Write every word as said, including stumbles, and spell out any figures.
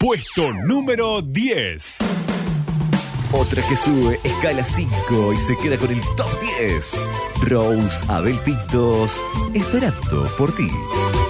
Puesto número diez. Otra que sube, escala cinco y se queda con el top diez. Rose Abel Pintos, esperando por ti.